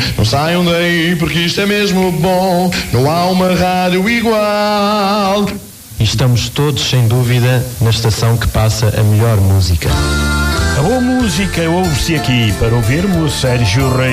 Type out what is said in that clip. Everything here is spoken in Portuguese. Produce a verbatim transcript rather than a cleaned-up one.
Não saiam daí porque isto é mesmo bom. Não há uma rádio igual. E estamos todos, sem dúvida, na estação que passa a melhor música. A boa música ouve-se aqui para ouvirmos Sérgio Reis.